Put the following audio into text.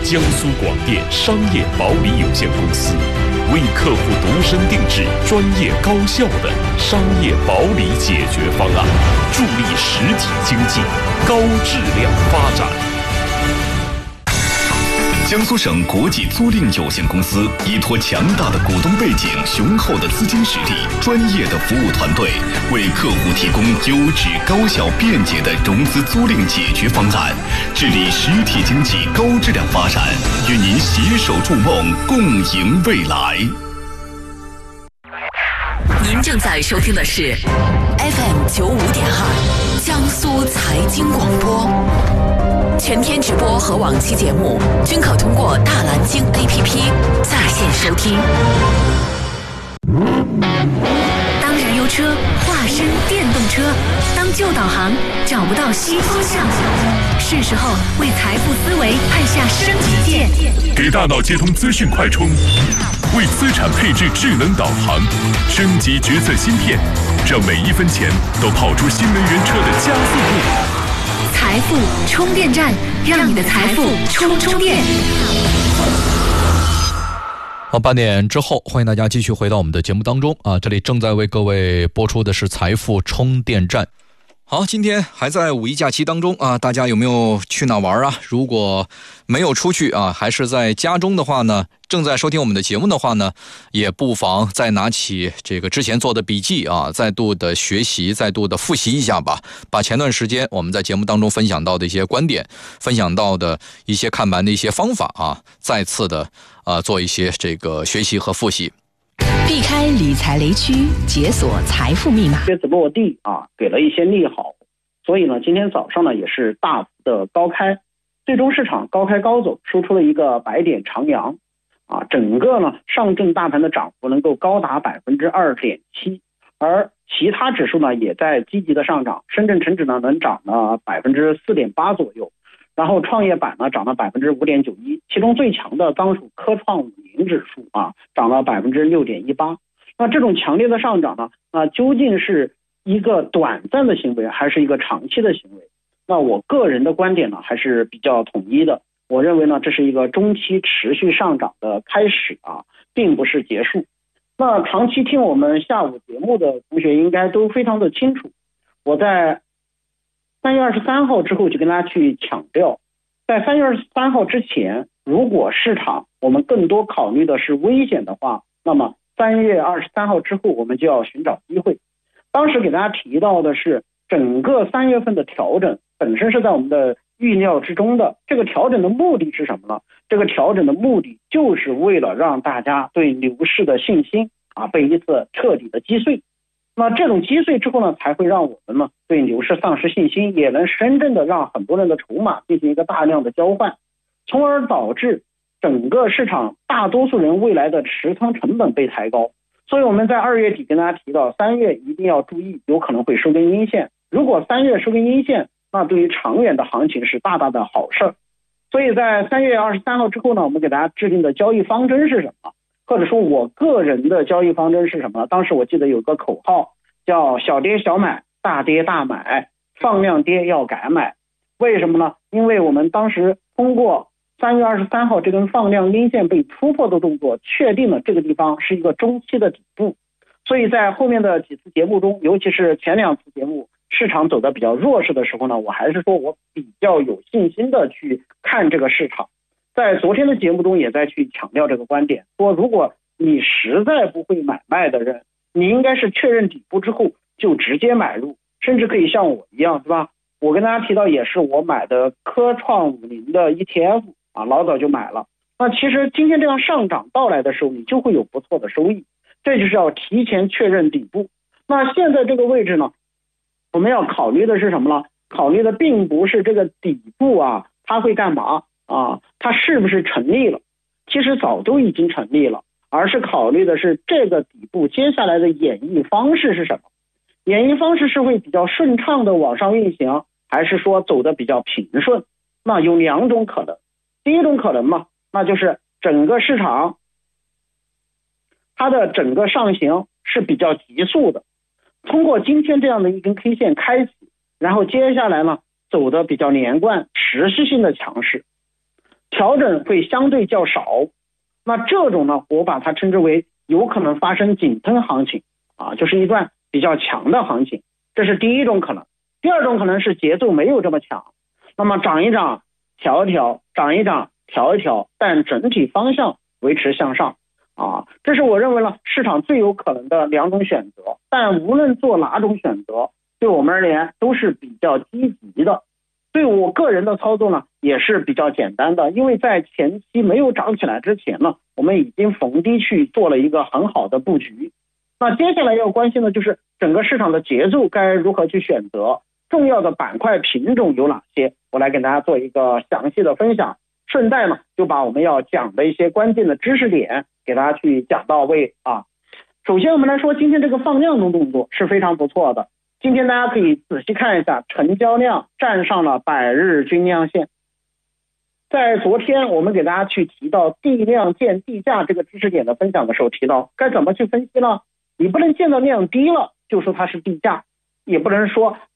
江苏广电商业保理有限公司，为客户度身定制专业高效的商业保理解决方案，助力实体经济高质量发展。 江苏省国际租赁有限公司依托强大的股东背景、雄厚的资金实力、专业的服务团队，为客户提供优质、高效、便捷的融资租赁解决方案，致力实体经济高质量发展，与您携手筑梦，共赢未来。 您正在收听的是 FM95.2 江苏财经广播。全天直播和往期节目均可通过大蓝鲸 APP 在线收听。当燃油车化身电动车，当旧导航找不到新方向，是时候为财富思维按下升级键， 给大脑接通资讯快充，为资产配置智能导航，升级决策芯片，让每一分钱都跑出新能源车的加速度。 财富充电站，让你的财富充电。 好，8点之后，欢迎大家继续回到我们的节目当中啊！这里正在为各位播出的是财富充电站。好，今天还在五一假期当中啊，大家有没有去哪玩啊？如果没有出去啊，还是在家中的话呢，正在收听我们的节目的话呢，也不妨再拿起这个之前做的笔记啊，再度的学习，再度的复习一下吧。把前段时间我们在节目当中分享到的一些观点，分享到的一些看盘的一些方法啊，再次的做一些这个学习和复习。 避开理财雷区，解锁财富密码。 靴子落地啊，给了一些利好，所以呢，今天早上呢也是大幅的高开，最终市场高开高走，收出了一个100点长阳啊，整个呢上证大盘的涨幅能够高达2.7%，而其他指数呢也在积极的上涨，深圳成指呢能涨了4.8%左右。然后创业板呢涨了5.91%，其中最强的当属科创50指数啊，涨了6.18%。那这种强烈的上涨呢，究竟是一个短暂的行为，还是一个长期的行为？那我个人的观点呢，还是比较统一的。我认为呢，这是一个中期持续上涨的开始啊，并不是结束。那长期听我们下午节目的同学应该都非常的清楚，我在3月23号之后就跟大家去强调，在3月23号之前，如果市场我们更多考虑的是危险的话，那么3月23号之后我们就要寻找机会。当时给大家提到的是，整个3月份的调整本身是在我们的预料之中的。这个调整的目的是什么呢？这个调整的目的就是为了让大家对牛市的信心被一次彻底的击碎。那这种击碎之后呢，才会让我们呢对牛市丧失信心，也能真正的让很多人的筹码进行一个大量的交换，从而导致整个市场大多数人未来的持仓成本被抬高。所以我们在2月底跟大家提到，3月一定要注意，有可能会收根阴线。如果3月收根阴线，那对于长远的行情是大大的好事。所以在3月23号之后呢，我们给大家制定的交易方针是什么？或者说我个人的交易方针是什么？当时我记得有个口号叫小跌小买，大跌大买，放量跌要改买。为什么呢？因为我们当时通过3月23号这根放量阴线被突破的动作，确定了这个地方是一个中期的底部。所以在后面的几次节目中，尤其是前2次节目市场走得比较弱势的时候呢，我还是说我比较有信心的去看这个市场。在昨天的节目中也在去强调这个观点，说如果你实在不会买卖的人，你应该是确认底部之后就直接买入，甚至可以像我一样，对吧？我跟大家提到也是我买的科创50的 ETF 老早就买了。那其实今天这样上涨到来的时候，你就会有不错的收益，这就是要提前确认底部。那现在这个位置呢，我们要考虑的是什么呢？考虑的并不是这个底部它会干嘛它是不是成立了？其实早都已经成立了，而是考虑的是这个底部接下来的演绎方式是什么？演绎方式是会比较顺畅的往上运行，还是说走的比较平顺？那有2种可能。第一种可能嘛，那就是整个市场它的整个上行是比较急速的，通过今天这样的一根 K 线开启，然后接下来呢走的比较连贯，持续性的强势。 调整会相对较少。那这种呢，我把它称之为有可能发生井喷行情啊，就是一段比较强的行情，这是第一种可能。第二种可能是节奏没有这么强，那么涨一涨调一调，涨一涨调一调，但整体方向维持向上啊，这是我认为呢市场最有可能的两种选择。但无论做哪种选择，对我们而言都是比较积极的。对我个人的操作呢也是比较简单的，因为在前期没有涨起来之前呢，我们已经逢低去做了一个很好的布局。那接下来要关心的就是整个市场的节奏该如何去选择，重要的板块品种有哪些，我来给大家做一个详细的分享。顺带呢就把我们要讲的一些关键的知识点给大家去讲到位啊。首先我们来说今天这个放量的动作是非常不错的，今天大家可以仔细看一下，成交量站上了100日均量线。在昨天我们给大家去提到地量见地价这个知识点的分享的时候提到该怎么去分析呢？你不能见到量低了就说它是地价，也不能说